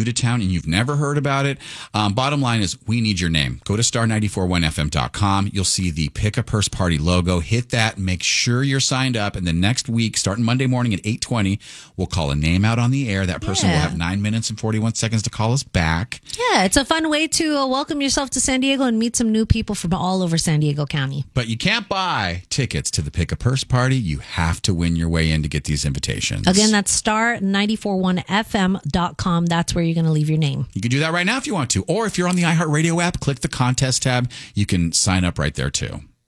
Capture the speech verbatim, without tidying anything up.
to town and you've never heard about it, um, bottom line is we need your name. Go to star nine four one f m dot com. You'll see the Pick a Purse Party logo. Hit that. Make sure you're signed up. And the next week, starting Monday morning at eight twenty, we'll call a name out on the air. That person Yeah. will have nine minutes and forty-one seconds to call us back. Yeah, it's a fun way to uh, welcome yourself to San Diego and meet some new people from all over San Diego County. But you can't buy tickets to the Pick a Purse Party. You have to win your way in to get these invitations. Again, that's star nine four one f m dot com. That's where you're going to leave your name. You can do that right now if you want to. Or if you're on the iHeartRadio app, click the contest tab. You can sign up right there too.